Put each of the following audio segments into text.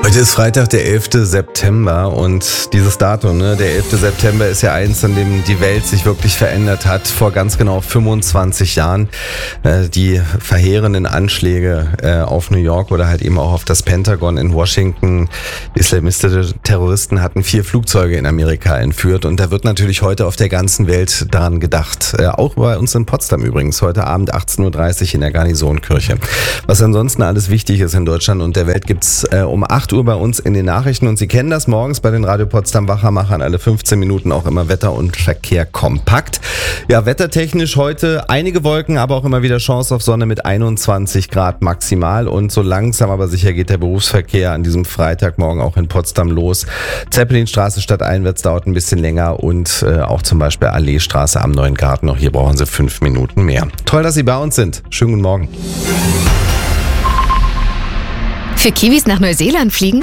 Heute ist Freitag, der 11. September und dieses Datum, der 11. September ist ja eins, an dem die Welt sich wirklich verändert hat. Vor ganz genau 25 Jahren die verheerenden Anschläge auf New York oder halt eben auch auf das Pentagon in Washington. Islamistische Terroristen hatten 4 Flugzeuge in Amerika entführt und da wird natürlich heute auf der ganzen Welt daran gedacht. Auch bei uns in Potsdam übrigens, heute Abend 18.30 Uhr in der Garnisonkirche. Was ansonsten alles wichtig ist in Deutschland und der Welt gibt's um 8 Uhr bei uns in den Nachrichten und Sie kennen das morgens bei den Radio Potsdam Wachermachern alle 15 Minuten auch immer Wetter und Verkehr kompakt. Ja, wettertechnisch heute einige Wolken, aber auch immer wieder Chance auf Sonne mit 21 Grad maximal und so langsam aber sicher geht der Berufsverkehr an diesem Freitagmorgen auch in Potsdam los. Zeppelinstraße stadteinwärts dauert ein bisschen länger und auch zum Beispiel Alleestraße am Neuen Garten. Auch hier brauchen Sie 5 Minuten mehr. Toll, dass Sie bei uns sind. Schönen guten Morgen. Für Kiwis nach Neuseeland fliegen?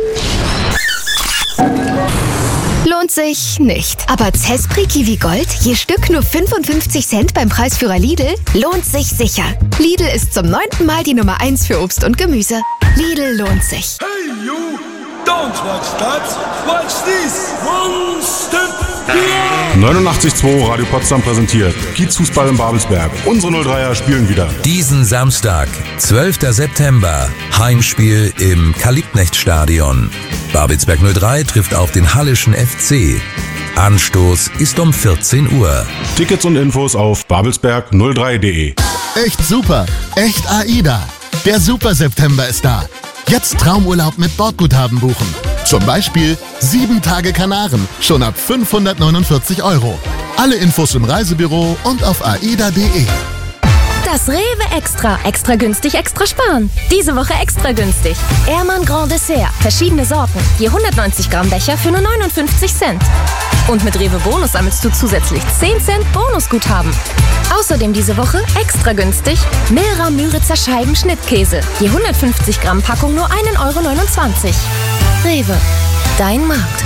Lohnt sich nicht. Aber Zespri Kiwi Gold, je Stück nur 55 Cent beim Preisführer Lidl, lohnt sich sicher. Lidl ist zum 9. Mal die Nummer 1 für Obst und Gemüse. Lidl lohnt sich. Hey you, don't watch that, watch this. One step beyond. 89.2 Radio Potsdam präsentiert Kiezfußball in Babelsberg. Unsere 03er spielen wieder. Diesen Samstag, 12. September, Heimspiel im Kalibknecht-Stadion. Babelsberg 03 trifft auf den Hallischen FC. Anstoß ist um 14 Uhr. Tickets und Infos auf babelsberg03.de. Echt super, echt AIDA. Der Super September ist da. Jetzt Traumurlaub mit Bordguthaben buchen. Zum Beispiel 7 Tage Kanaren, schon ab 549 €. Alle Infos im Reisebüro und auf aida.de. Das Rewe Extra. Extra günstig, extra sparen. Diese Woche extra günstig. Ehrmann Grand Dessert. Verschiedene Sorten. Je 190 Gramm Becher für nur 59 Cent. Und mit Rewe Bonus sammelst du zusätzlich 10 Cent Bonusguthaben. Außerdem diese Woche extra günstig Milra Müritzer Scheiben Schnittkäse. Je 150 Gramm Packung nur 1,29 €. Rewe. Dein Markt.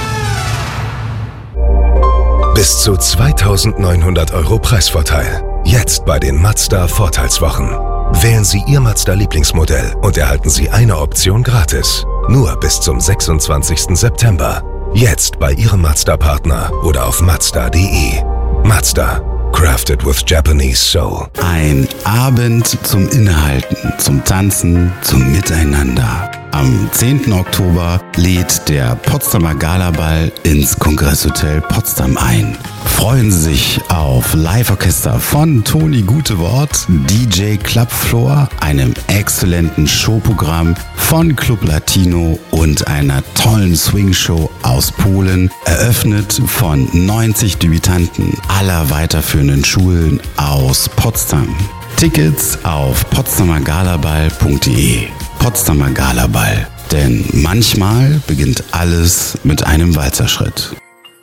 Bis zu 2.900 € Preisvorteil. Jetzt bei den Mazda Vorteilswochen. Wählen Sie Ihr Mazda Lieblingsmodell und erhalten Sie eine Option gratis. Nur bis zum 26. September. Jetzt bei Ihrem Mazda-Partner oder auf Mazda.de. Mazda. Crafted with Japanese Soul. Ein Abend zum Innehalten, zum Tanzen, zum Miteinander. Am 10. Oktober lädt der Potsdamer Galaball ins Kongresshotel Potsdam ein. Freuen Sie sich auf Live-Orchester von Toni Gutewort, DJ Clubfloor, einem exzellenten Showprogramm von Club Latino und einer tollen Swing-Show aus Polen, eröffnet von 90 Debütanten aller weiterführenden Schulen aus Potsdam. Tickets auf potsdamergalaball.de. Potsdamer Galaball. Denn manchmal beginnt alles mit einem Walzerschritt.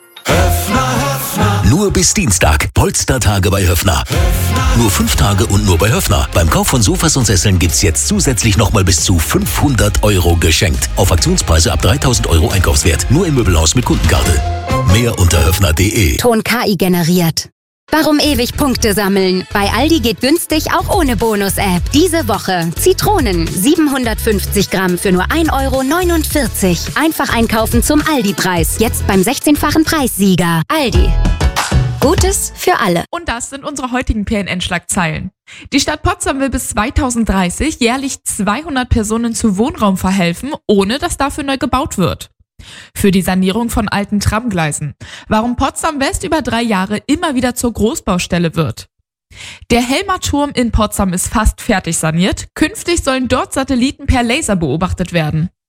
Nur bis Dienstag. Polstertage bei Höffner. Nur 5 Tage und nur bei Höffner. Beim Kauf von Sofas und Sesseln gibt's jetzt zusätzlich nochmal bis zu 500 € geschenkt. Auf Aktionspreise ab 3.000 € Einkaufswert. Nur im Möbelhaus mit Kundenkarte. Mehr unter höffner.de. Ton KI generiert. Warum ewig Punkte sammeln? Bei Aldi geht günstig auch ohne Bonus-App. Diese Woche Zitronen 750 Gramm für nur 1,49 €. Einfach einkaufen zum Aldi-Preis. Jetzt beim 16-fachen Preissieger. Aldi. Gutes für alle. Und das sind unsere heutigen PNN-Schlagzeilen. Die Stadt Potsdam will bis 2030 jährlich 200 Personen zu Wohnraum verhelfen, ohne dass dafür neu gebaut wird. Für die Sanierung von alten Tramgleisen. Warum Potsdam West über 3 Jahre immer wieder zur Großbaustelle wird. Der Helmer-Turm in Potsdam ist fast fertig saniert. Künftig sollen dort Satelliten per Laser beobachtet werden.